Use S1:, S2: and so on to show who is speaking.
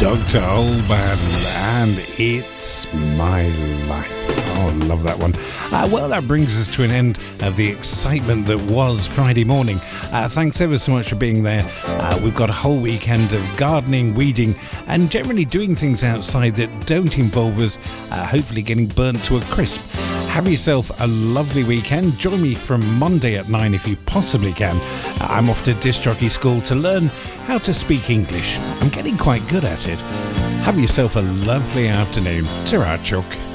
S1: Dr. Alban, and It's My Life. Oh, love that one. Well, that brings us to an end of the excitement that was Friday morning. Thanks ever so much for being there. We've got a whole weekend of gardening, weeding, and generally doing things outside that don't involve us hopefully getting burnt to a crisp. Have yourself a lovely weekend. Join me from Monday at 9 if you possibly can. I'm off to disc jockey school to learn how to speak English. I'm getting quite good at it. Have yourself a lovely afternoon. Ta-ra, Chuck.